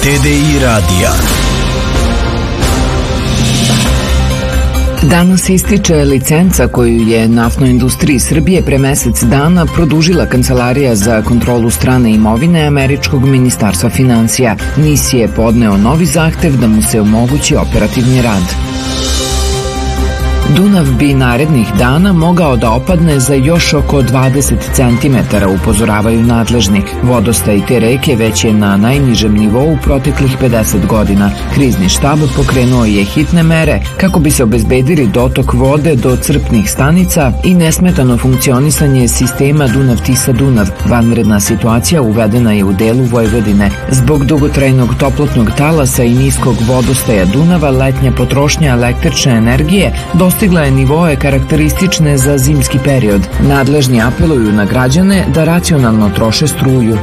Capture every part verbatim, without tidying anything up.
T D I radija. Danas ističe licenca koju je Naftnoj industriji Srbije pre mesec dana produžila Kancelarija za kontrolu strane imovine američkog ministarstva finansija. N I S je podneo novi zahtev da mu se omogući operativni rad. Dunav bi narednih dana mogao da opadne za još oko dvadeset centimetara, upozoravaju nadležni. Vodostaj te reke već je na najnižem nivou proteklih pedeset godina. Krizni štab pokrenuo je hitne mere kako bi se obezbedili dotok vode do crpnih stanica i nesmetano funkcionisanje sistema Dunav-Tisa-Dunav. Vanredna situacija uvedena je u delu Vojvodine. Zbog dugotrajnog toplotnog talasa i niskog vodostaja Dunava, letnja potrošnja električne energije dostigla je nivoe karakteristične za zimski period. Nadležni apeluju na građane da racionalno troše struju.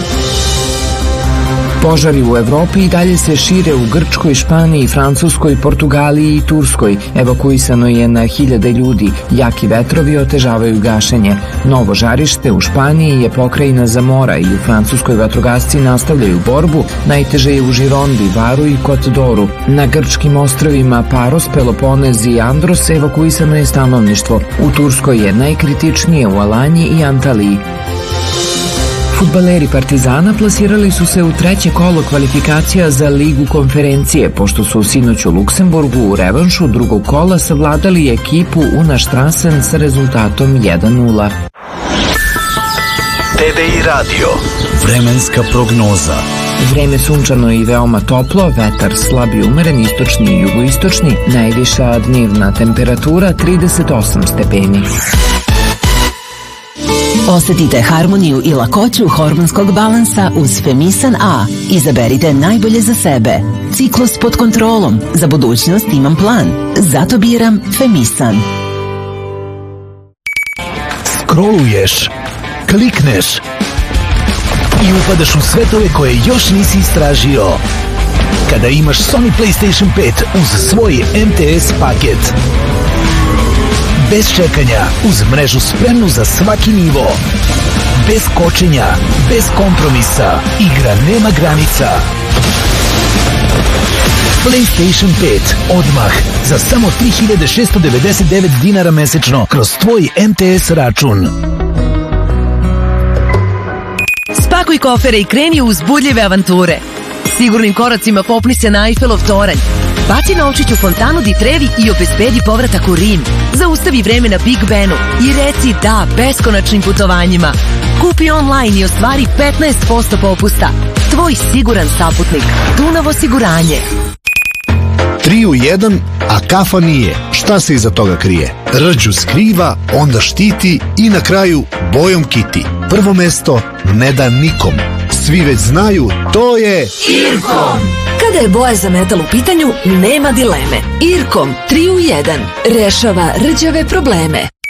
Požari u Evropi i dalje se šire u Grčkoj, Španiji, Francuskoj, Portugaliji i Turskoj. Evakuisano je na hiljade ljudi. Jaki vetrovi otežavaju gašenje. Novo žarište u Španiji je pokrajina Zamora i u Francuskoj vatrogasci nastavljaju borbu. Najteže je u Žirondi, Varu i Kot-Doru. Na grčkim ostrvima Paros, Peloponez i Andros evakuisano je stanovništvo. U Turskoj je najkritičnije u Alanji i Antaliji. Fudbaleri Partizana plasirali su se u treće kolo kvalifikacija za Ligu konferencije, pošto su sinoć u Luksemburgu u revanšu drugog kola savladali ekipu Unastrasen sa rezultatom jedan nula. T D I radio. Vremenska prognoza. Vreme sunčano i veoma toplo, vetar slab i umeren, istočni i jugoistočni, najviša dnevna temperatura trideset osam stepeni. Osetite harmoniju i lakoću hormonskog balansa uz Femisan A. Izaberite najbolje za sebe. Ciklus pod kontrolom. Za budućnost imam plan. Zato biram Femisan. Scrolluješ, klikneš i upadaš u svetove koje još nisi istražio. Kada imaš Sony PlayStation pet uz svoj M T S paket. Bez čekanja, uz mrežu spremnu za svaki nivo. Bez kočenja, bez kompromisa. Igra nema granica. PlayStation pet odmah za samo tri hiljade šesto devedeset devet dinara mesečno kroz tvoj M T S račun. Spakuj kofere i kreni u uzbudljive avanture. Sigurnim koracima popni se na Eiffelov toranj. Baci novčić u fontanu di Trevi i obezbedi povratak u Rim. Zaustavi vreme na Big Benu i reci da beskonačnim putovanjima. Kupi online i ostvari petnaest posto popusta. Tvoj siguran saputnik. Dunav osiguranje. Tri u jedan, a kafa nije. Šta se iza toga krije? Rđu skriva, onda štiti i na kraju bojom kiti. Prvo mesto ne da nikom. Svi već znaju, to je Irkom. Kada je boja za metal u pitanju, nema dileme. Irkom tri u jedan rešava rđave probleme.